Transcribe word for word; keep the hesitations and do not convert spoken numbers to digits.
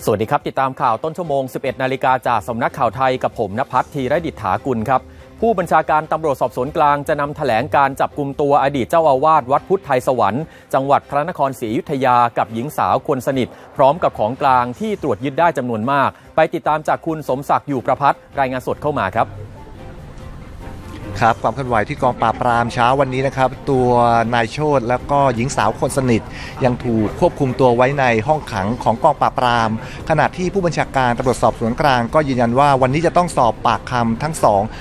สวัสดีครับติดตามข่าวต้นชั่วโมง สิบเอ็ดนาฬิกาจากสำนักข่าวไทยกับผมณภัทร ธีรดิษฐากุลครับผู้บัญชาการตำรวจสอบสวนกลางจะนำแถลงการจับกุมตัวอดีตเจ้าอาวาสวัดพุทธไทยสวรรค์จังหวัดพระนครศรีอยุธยากับหญิงสาวคนสนิทพร้อมกับของกลางที่ตรวจยึดได้จำนวนมากไปติดตามจากคุณสมศักดิ์อยู่ประภัสรายงานสดเข้ามาครับครับความเคลื่อนไหวที่กองปราบปรามเช้าวันนี้นะครับตัวนายโชติแล้วก็หญิงสาวคนสนิทยังถูกควบคุมตัวไว้ในห้องขังของกองปราบปรามขณะที่ผู้บัญชาการตำรวจสอบสวนกลางก็ยืนยันว่าวันนี้จะต้องสอบปากคำทั้งสอง